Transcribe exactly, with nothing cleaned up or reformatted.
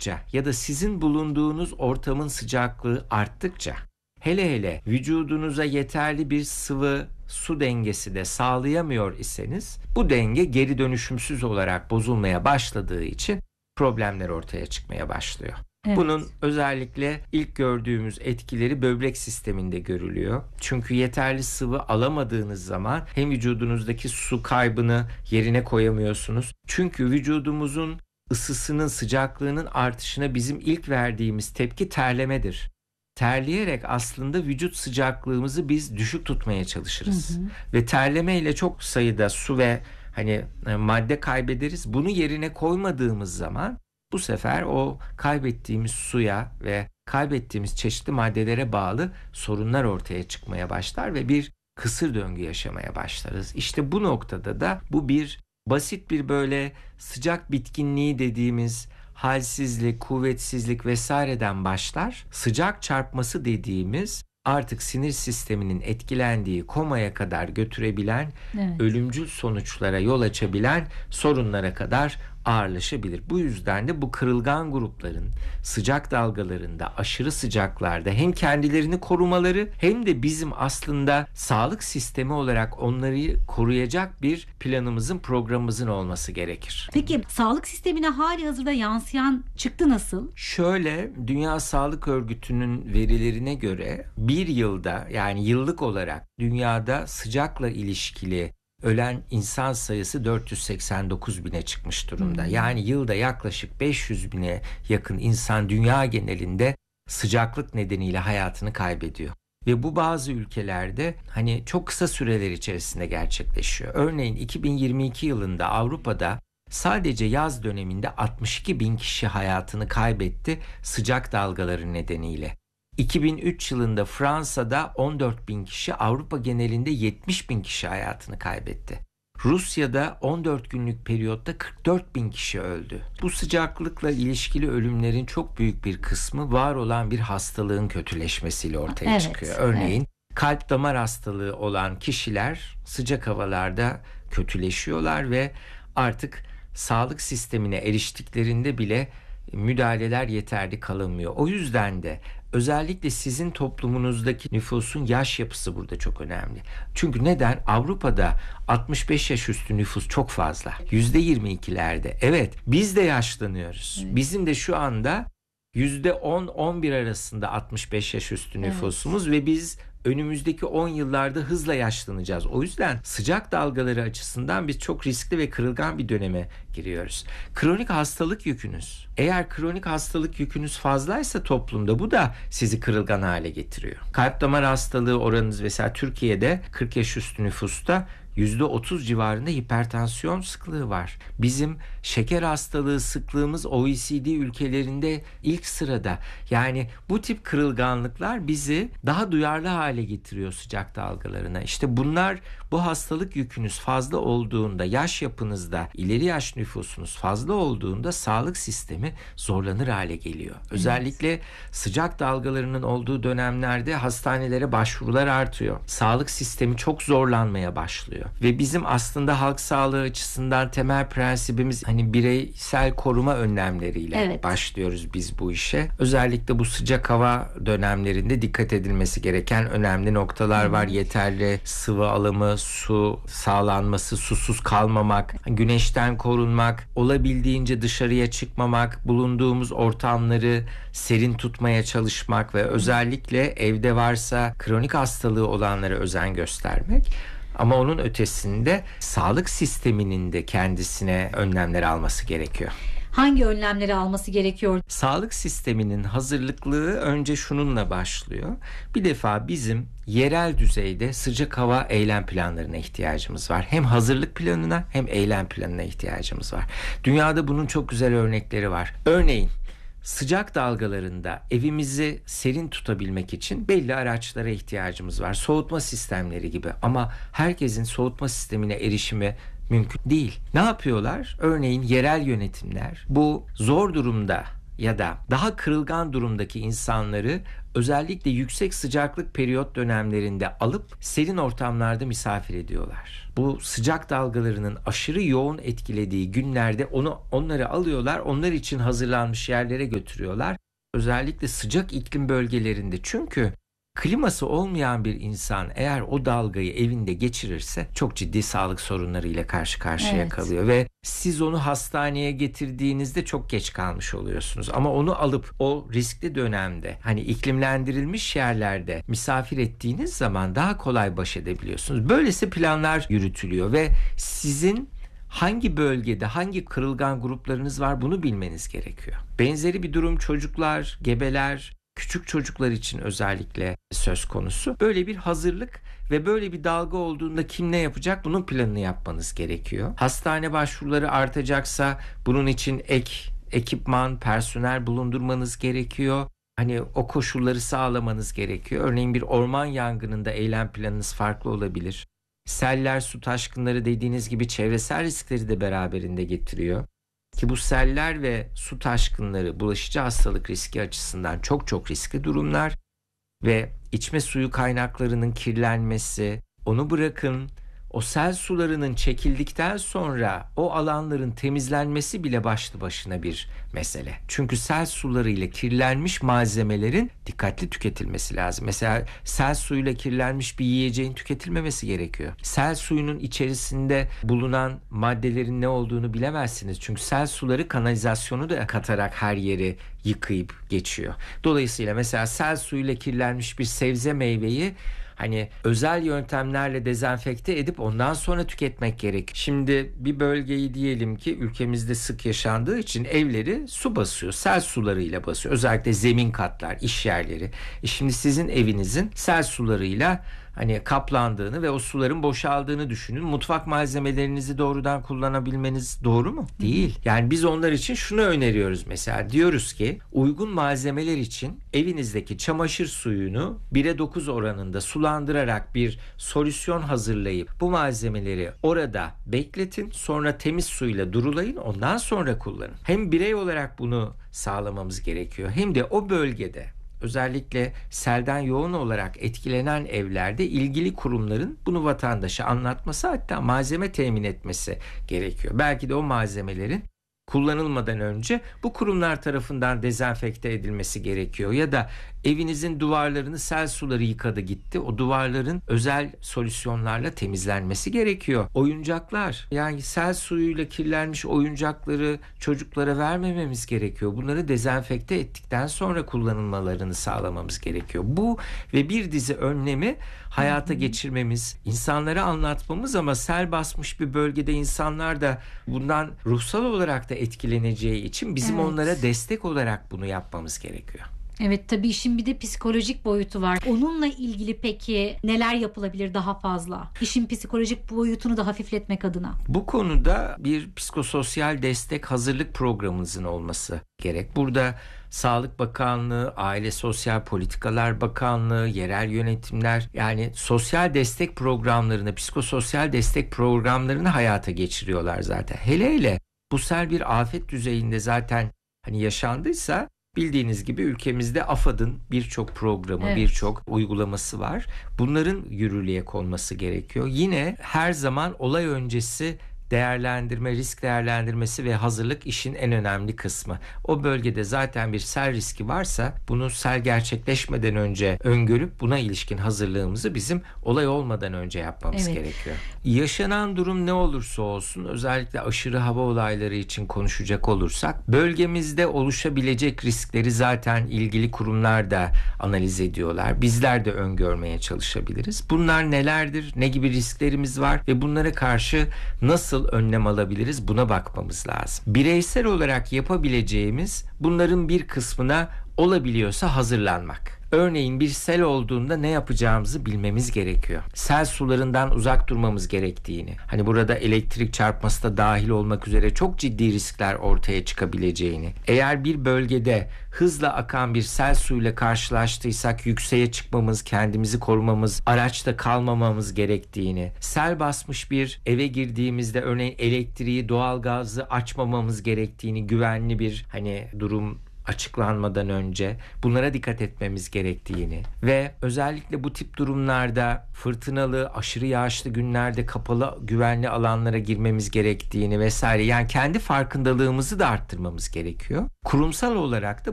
arttıkça ya da sizin bulunduğunuz ortamın sıcaklığı arttıkça, hele hele vücudunuza yeterli bir sıvı su dengesi de sağlayamıyor iseniz, bu denge geri dönüşümsüz olarak bozulmaya başladığı için problemler ortaya çıkmaya başlıyor. Evet. Bunun özellikle ilk gördüğümüz etkileri böbrek sisteminde görülüyor. Çünkü yeterli sıvı alamadığınız zaman hem vücudunuzdaki su kaybını yerine koyamıyorsunuz. Çünkü vücudumuzun ısısının, sıcaklığının artışına bizim ilk verdiğimiz tepki terlemedir. Terleyerek aslında vücut sıcaklığımızı biz düşük tutmaya çalışırız. Hı hı. Ve terlemeyle çok sayıda su ve hani madde kaybederiz. Bunu yerine koymadığımız zaman bu sefer o kaybettiğimiz suya ve kaybettiğimiz çeşitli maddelere bağlı sorunlar ortaya çıkmaya başlar ve bir kısır döngü yaşamaya başlarız. İşte bu noktada da bu bir basit bir böyle sıcak bitkinliği dediğimiz halsizlik, kuvvetsizlik vesaireden başlar. Sıcak çarpması dediğimiz artık sinir sisteminin etkilendiği komaya kadar götürebilen, evet, ölümcül sonuçlara yol açabilen sorunlara kadar ağırlaşabilir. Bu yüzden de bu kırılgan grupların sıcak dalgalarında, aşırı sıcaklarda hem kendilerini korumaları hem de bizim aslında sağlık sistemi olarak onları koruyacak bir planımızın, programımızın olması gerekir. Peki sağlık sistemine hali hazırda yansıyan çıktı nasıl? Şöyle, Dünya Sağlık Örgütü'nün verilerine göre bir yılda, yani yıllık olarak dünyada sıcakla ilişkili ölen insan sayısı dört yüz seksen dokuz bine çıkmış durumda. Yani yılda yaklaşık beş yüz bine yakın insan dünya genelinde sıcaklık nedeniyle hayatını kaybediyor. Ve bu bazı ülkelerde hani çok kısa süreler içerisinde gerçekleşiyor. Örneğin iki bin yirmi iki yılında Avrupa'da sadece yaz döneminde altmış iki bin kişi hayatını kaybetti sıcak dalgaları nedeniyle. iki bin üç yılında Fransa'da on dört bin kişi, Avrupa genelinde yetmiş bin kişi hayatını kaybetti. Rusya'da on dört günlük periyotta kırk dört bin kişi öldü. Bu sıcaklıkla ilişkili ölümlerin çok büyük bir kısmı var olan bir hastalığın kötüleşmesiyle ortaya evet, çıkıyor. Örneğin evet. kalp damar hastalığı olan kişiler sıcak havalarda kötüleşiyorlar ve artık sağlık sistemine eriştiklerinde bile müdahaleler yeterli kalınmıyor. O yüzden de özellikle sizin toplumunuzdaki nüfusun yaş yapısı burada çok önemli. Çünkü neden? Avrupa'da altmış beş yaş üstü nüfus çok fazla. yüzde yirmi ikilerde. Evet, biz de yaşlanıyoruz. Evet. Bizim de şu anda yüzde on on bir arasında altmış beş yaş üstü nüfusumuz, evet, ve biz önümüzdeki on yıllarda hızla yaşlanacağız. O yüzden sıcak dalgaları açısından biz çok riskli ve kırılgan bir döneme giriyoruz. Kronik hastalık yükünüz. Eğer kronik hastalık yükünüz fazlaysa toplumda bu da sizi kırılgan hale getiriyor. Kalp damar hastalığı oranınız mesela Türkiye'de kırk yaş üstü nüfusta yüzde otuz civarında hipertansiyon sıklığı var. Bizim şeker hastalığı sıklığımız O E C D ülkelerinde ilk sırada. Yani bu tip kırılganlıklar bizi daha duyarlı hale getiriyor sıcak dalgalarına. İşte bunlar, bu hastalık yükünüz fazla olduğunda, yaş yapınızda, ileri yaş nüfusunuz fazla olduğunda sağlık sistemi zorlanır hale geliyor. Evet. Özellikle sıcak dalgalarının olduğu dönemlerde hastanelere başvurular artıyor. Sağlık sistemi çok zorlanmaya başlıyor. Ve bizim aslında halk sağlığı açısından temel prensibimiz hani bireysel koruma önlemleriyle evet. başlıyoruz biz bu işe. Özellikle bu sıcak hava dönemlerinde dikkat edilmesi gereken önemli noktalar var. Evet. Yeterli sıvı alımı, su sağlanması, susuz kalmamak, güneşten korunmak, olabildiğince dışarıya çıkmamak, bulunduğumuz ortamları serin tutmaya çalışmak ve özellikle evde varsa kronik hastalığı olanlara özen göstermek. Ama onun ötesinde sağlık sisteminin de kendisine önlemler alması gerekiyor. Hangi önlemleri alması gerekiyor? Sağlık sisteminin hazırlıklığı önce şununla başlıyor. Bir defa bizim yerel düzeyde sıcak hava eylem planlarına ihtiyacımız var. Hem hazırlık planına hem eylem planına ihtiyacımız var. Dünyada bunun çok güzel örnekleri var. Örneğin sıcak dalgalarında evimizi serin tutabilmek için belli araçlara ihtiyacımız var. Soğutma sistemleri gibi, ama herkesin soğutma sistemine erişimi mümkün değil. Ne yapıyorlar? Örneğin yerel yönetimler bu zor durumda ya da daha kırılgan durumdaki insanları özellikle yüksek sıcaklık periyot dönemlerinde alıp serin ortamlarda misafir ediyorlar. Bu sıcak dalgalarının aşırı yoğun etkilediği günlerde onu onları alıyorlar, onlar için hazırlanmış yerlere götürüyorlar. Özellikle sıcak iklim bölgelerinde, çünkü kliması olmayan bir insan eğer o dalgayı evinde geçirirse çok ciddi sağlık sorunlarıyla karşı karşıya Evet. kalıyor ve siz onu hastaneye getirdiğinizde çok geç kalmış oluyorsunuz. Ama onu alıp o riskli dönemde hani iklimlendirilmiş yerlerde misafir ettiğiniz zaman daha kolay baş edebiliyorsunuz. Böylesi planlar yürütülüyor ve sizin hangi bölgede hangi kırılgan gruplarınız var bunu bilmeniz gerekiyor. Benzeri bir durum çocuklar, gebeler, küçük çocuklar için özellikle söz konusu. Böyle bir hazırlık ve böyle bir dalga olduğunda kim ne yapacak bunun planını yapmanız gerekiyor. Hastane başvuruları artacaksa bunun için ek ekipman, personel bulundurmanız gerekiyor. Hani o koşulları sağlamanız gerekiyor. Örneğin bir orman yangınında eylem planınız farklı olabilir. Seller, su taşkınları dediğiniz gibi çevresel riskleri de beraberinde getiriyor. Ki bu seller ve su taşkınları bulaşıcı hastalık riski açısından çok çok riskli durumlar ve içme suyu kaynaklarının kirlenmesi, onu bırakın o sel sularının çekildikten sonra o alanların temizlenmesi bile başlı başına bir mesele. Çünkü sel sularıyla kirlenmiş malzemelerin dikkatli tüketilmesi lazım. Mesela sel suyuyla kirlenmiş bir yiyeceğin tüketilmemesi gerekiyor. Sel suyunun içerisinde bulunan maddelerin ne olduğunu bilemezsiniz. Çünkü sel suları kanalizasyonu da katarak her yeri yıkayıp geçiyor. Dolayısıyla mesela sel suyuyla kirlenmiş bir sebze meyveyi hani özel yöntemlerle dezenfekte edip ondan sonra tüketmek gerek. Şimdi bir bölgeyi diyelim ki ülkemizde sık yaşandığı için evleri su basıyor. Sel sularıyla basıyor. Özellikle zemin katlar, iş yerleri. E şimdi sizin evinizin sel sularıyla hani kaplandığını ve o suların boşaldığını düşünün. Mutfak malzemelerinizi doğrudan kullanabilmeniz doğru mu? Değil. Yani biz onlar için şunu öneriyoruz mesela. Diyoruz ki uygun malzemeler için evinizdeki çamaşır suyunu bire dokuz oranında sulandırarak bir solüsyon hazırlayıp bu malzemeleri orada bekletin. Sonra temiz suyla durulayın. Ondan sonra kullanın. Hem birey olarak bunu sağlamamız gerekiyor hem de o bölgede özellikle selden yoğun olarak etkilenen evlerde ilgili kurumların bunu vatandaşa anlatması, hatta malzeme temin etmesi gerekiyor. Belki de o malzemelerin kullanılmadan önce bu kurumlar tarafından dezenfekte edilmesi gerekiyor. Ya da evinizin duvarlarını sel suları yıkadı gitti. O duvarların özel solüsyonlarla temizlenmesi gerekiyor. Oyuncaklar, yani sel suyuyla kirlenmiş oyuncakları çocuklara vermememiz gerekiyor. Bunları dezenfekte ettikten sonra kullanılmalarını sağlamamız gerekiyor. Bu ve bir dizi önlemi hayata geçirmemiz, insanlara anlatmamız, ama sel basmış bir bölgede insanlar da bundan ruhsal olarak da etkileneceği için bizim Evet. onlara destek olarak bunu yapmamız gerekiyor. Evet, tabii işin bir de psikolojik boyutu var. Onunla ilgili peki neler yapılabilir daha fazla? İşin psikolojik boyutunu da hafifletmek adına. Bu konuda bir psikososyal destek hazırlık programınızın olması gerek. Burada Sağlık Bakanlığı, Aile Sosyal Politikalar Bakanlığı, yerel yönetimler, yani sosyal destek programlarını, psikososyal destek programlarını hayata geçiriyorlar zaten. Hele hele bu sel bir afet düzeyinde zaten hani yaşandıysa, bildiğiniz gibi ülkemizde AFAD'ın birçok programı, Evet. birçok uygulaması var. Bunların yürürlüğe konması gerekiyor. Yine her zaman olay öncesi değerlendirme, risk değerlendirmesi ve hazırlık işin en önemli kısmı. O bölgede zaten bir sel riski varsa bunu sel gerçekleşmeden önce öngörüp buna ilişkin hazırlığımızı bizim olay olmadan önce yapmamız Evet. gerekiyor. Yaşanan durum ne olursa olsun, özellikle aşırı hava olayları için konuşacak olursak, bölgemizde oluşabilecek riskleri zaten ilgili kurumlar da analiz ediyorlar. Bizler de öngörmeye çalışabiliriz. Bunlar nelerdir? Ne gibi risklerimiz var ve bunlara karşı nasıl önlem alabiliriz? Buna bakmamız lazım. Bireysel olarak yapabileceğimiz bunların bir kısmına olabiliyorsa hazırlanmak. Örneğin bir sel olduğunda ne yapacağımızı bilmemiz gerekiyor. Sel sularından uzak durmamız gerektiğini, hani burada elektrik çarpması da dahil olmak üzere çok ciddi riskler ortaya çıkabileceğini, eğer bir bölgede hızla akan bir sel suyuyla karşılaştıysak yükseğe çıkmamız, kendimizi korumamız, araçta kalmamamız gerektiğini, sel basmış bir eve girdiğimizde örneğin elektriği, doğalgazı açmamamız gerektiğini, güvenli bir hani durum açıklanmadan önce bunlara dikkat etmemiz gerektiğini ve özellikle bu tip durumlarda fırtınalı, aşırı yağışlı günlerde kapalı güvenli alanlara girmemiz gerektiğini vesaire, yani kendi farkındalığımızı da arttırmamız gerekiyor. Kurumsal olarak da